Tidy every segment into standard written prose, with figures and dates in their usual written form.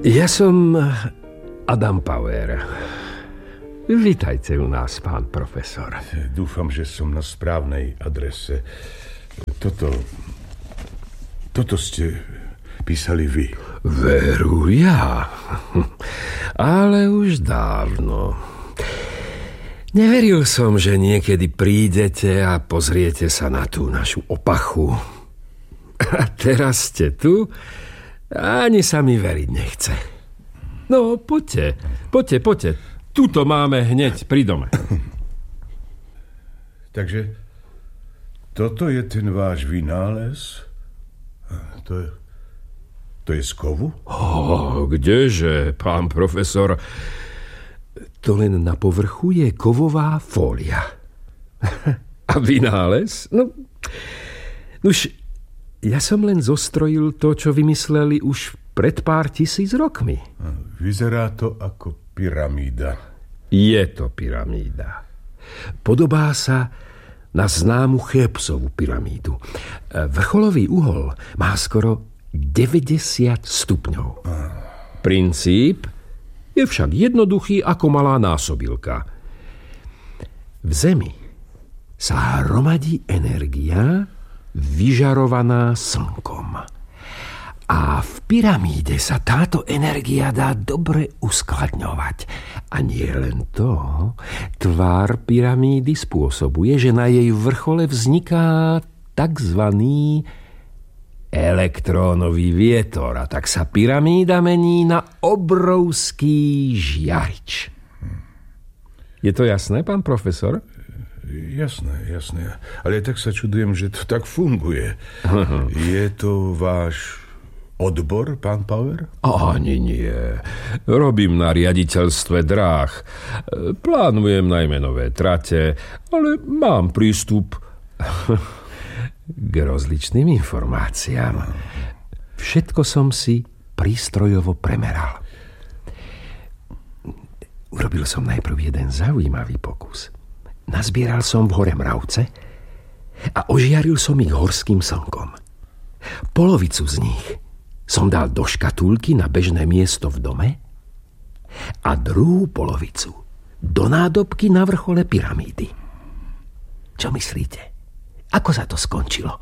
Ja som Adam Power. Vítajte u nás, pán profesor. Dúfam, že som na správnej adrese. Toto ste písali vy. Veru ja. Ale už dávno. Neveril som, že niekedy prídete a pozriete sa na tú našu opachu. A teraz ste tu a ani sa mi veriť nechce. No, poďte. Tuto máme hneď pri dome. Takže toto je ten váš vynález? To je z kovu? Kdeže, pán profesor? To len na povrchu je kovová fólia. A vynález? Nuž, ja som len zostrojil to, čo vymysleli už pred pár tisíc rokmi. Vyzerá to ako pyramída. Je to pyramída. Podobá sa na známu Chéopsovú pyramídu. Vrcholový uhol má skoro 90 stupňov. Princíp je však jednoduchý ako malá násobilka. V Zemi sa hromadí energia vyžarovaná slnkom. A v pyramíde sa táto energia dá dobre uskladňovať. A nie len to, tvár pyramídy spôsobuje, že na jej vrchole vzniká takzvaný elektrónový vietor. A tak sa pyramída mení na obrovský žiarič. Je to jasné, pán profesor? Jasné. Ale tak sa čudujem, že to tak funguje. Je to váš odbor, pán Power? Ani nie. Robím na riaditeľstve dráh. Plánujem najmä nové trate, ale mám prístup k rozličným informáciám. Všetko som si prístrojovo premeral. Urobil som najprv jeden zaujímavý pokus. Nazbieral som v hore mravce a ožiaril som ich horským slnkom. Polovicu z nich som dal do škatulky na bežné miesto v dome a druhú polovicu do nádobky na vrchole pyramídy. Čo myslíte? Ako sa to skončilo?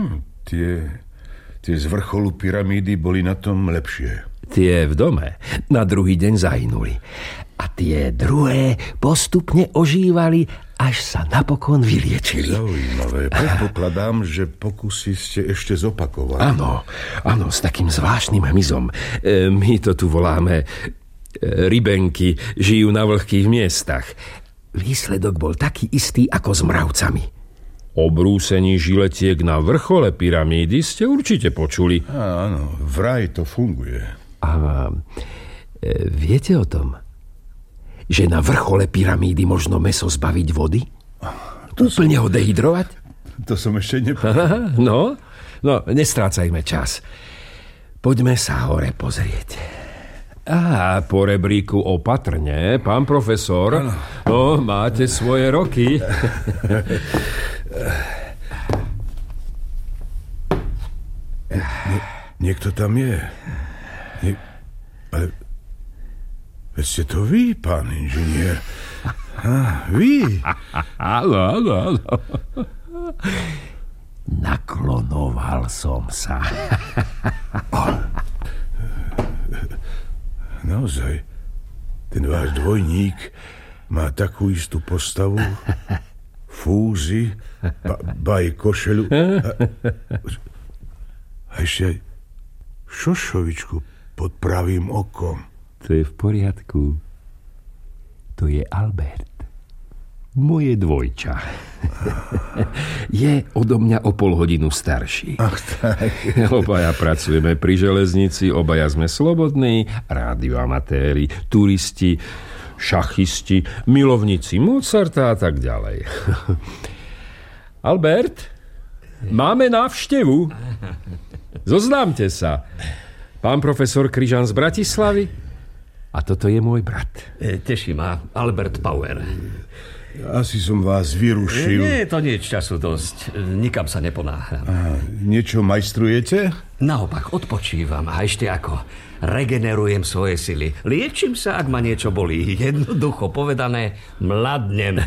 Tie z vrcholu pyramídy boli na tom lepšie. Tie v dome na druhý deň zahynuli a tie druhé postupne ožívali, až sa napokon vyliečili. Zaujímavé. Predpokladám, že pokusy ste ešte zopakovali. Áno, s takým zvláštnym hmyzom. My to tu voláme rybenky, žijú na vlhkých miestach. Výsledok bol taký istý ako s mravcami. O brúsení žiletiek na vrchole pyramídy ste určite počuli. Áno, vraj to funguje. A viete o tom, že na vrchole pyramídy možno mäso zbaviť vody? Úplne ho dehydrovať? To som ešte nepovedal. No, nestrácajme čas. Poďme sa hore pozrieť. Po rebríku opatrne, pán profesor. Ano. No, máte svoje roky. Niekto tam je. Ale veď ste to vy, pán inžinier. Vy? Áno. Naklonoval som sa. Naozaj, ten váš dvojník má takú istú postavu, fúzy, baj košelu a ešte šošovičku pod pravým okom. To je v poriadku. To je Albert. Moje dvojča. Je odo mňa o pol hodinu starší. Ach, tak. Obaja pracujeme pri železnici, obaja sme slobodní, rádioamatéri, turisti, šachisti, milovníci Mozarta a tak ďalej. Albert, máme návštevu. Zoznámte sa. Pán profesor Kryžan z Bratislavy a toto je môj brat. Teší ma, Albert Power. Asi som vás vyrušil. Nie, to nie je času dosť. Nikam sa neponáhľam. Niečo majstrujete? Naopak, odpočívam a ešte ako regenerujem svoje sily. Liečím sa, ak ma niečo bolí. Jednoducho povedané, mladnem.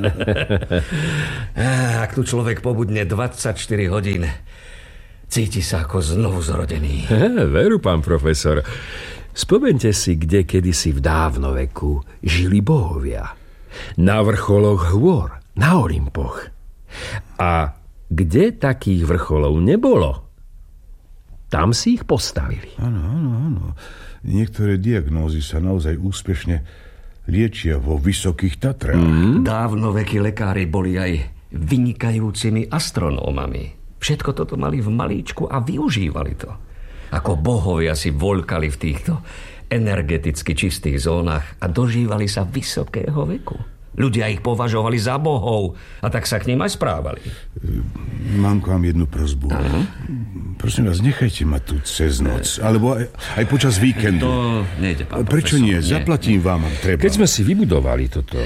Ak tu človek pobudne 24 hodín, cíti sa ako znovu zrodený. Veru, pán profesor. Spomeňte si, kde kedysi v dávnoveku žili bohovia. Na vrcholoch hôr, na Olympoch. A kde takých vrcholov nebolo, tam si ich postavili. Áno. Niektoré diagnózy sa naozaj úspešne liečia vo Vysokých Tatrách. Dávnovekí lekári boli aj vynikajúcimi astronómami. Všetko toto mali v malíčku a využívali to. Ako bohovia si voľkali v týchto energeticky čistých zónach a dožívali sa vysokého veku. Ľudia ich považovali za bohov a tak sa k ním aj správali. Mám k vám jednu prosbu. Prosím vás, nechajte ma tu cez noc, alebo aj počas víkendu. To nejde, pán Prečo profesor, nie? Zaplatím vám, ak treba. Keď sme si vybudovali toto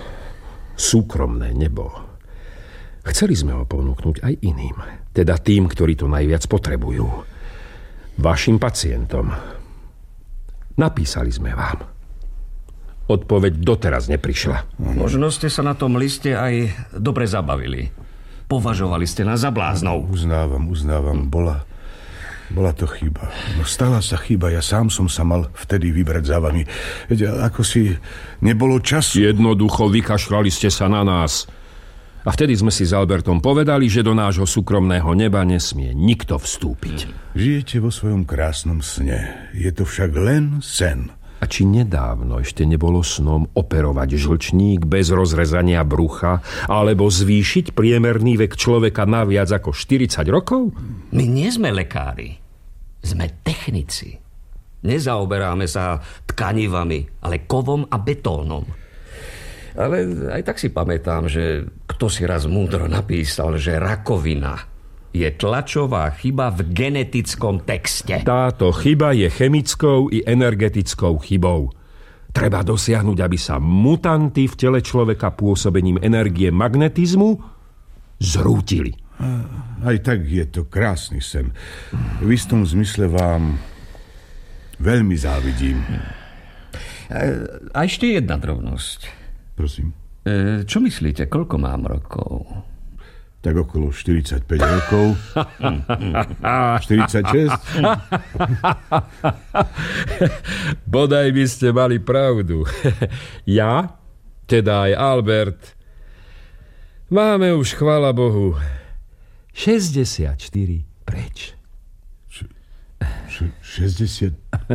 súkromné nebo, chceli sme ho ponúknuť aj iným. Teda tým, ktorí to najviac potrebujú. Vašim pacientom. Napísali sme vám. Odpoveď doteraz neprišla. Možno ste sa na tom liste aj dobre zabavili. Považovali ste nás za bláznov. Uznávam. Bola to chyba. No stala sa chyba, ja sám som sa mal vtedy vybrať za vami. Veď ako si nebolo času. Jednoducho vykašľali ste sa na nás. A vtedy sme si s Albertom povedali, že do nášho súkromného neba nesmie nikto vstúpiť. Žijete vo svojom krásnom sne. Je to však len sen. A či nedávno ešte nebolo snom operovať žlčník bez rozrezania brucha alebo zvýšiť priemerný vek človeka na viac ako 40 rokov? My nie sme lekári. Sme technici. Nezaoberáme sa tkanivami, ale kovom a betónom. Ale aj tak si pamätám, že kto si raz múdro napísal, že rakovina je tlačová chyba v genetickom texte. Táto chyba je chemickou i energetickou chybou. Treba dosiahnuť, aby sa mutanty v tele človeka pôsobením energie magnetizmu zrútili. Aj tak je to krásny sen. V istom zmysle vám veľmi závidím. A ešte jedna drobnosť. Prosím. Čo myslíte, koľko mám rokov? Tak okolo 45 rokov. 46. Bodaj by ste mali pravdu. Ja, teda aj Albert, máme už, chvála Bohu, 64 preč. 60?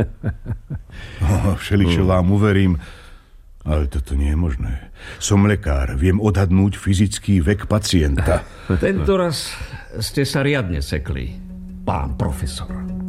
Všeličo vám uverím. Ale toto nie je možné. Som lekár, viem odhadnúť fyzický vek pacienta. Tento raz ste sa riadne sekli, pán profesor.